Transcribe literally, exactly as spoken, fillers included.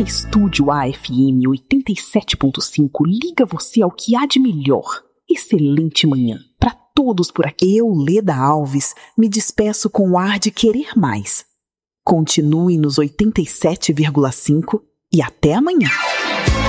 Estúdio A F M oitenta e sete ponto cinco liga você ao que há de melhor. Excelente manhã para todos por aqui. Eu, Leda Alves, me despeço com o ar de querer mais. Continue nos oitenta e sete vírgula cinco e até amanhã.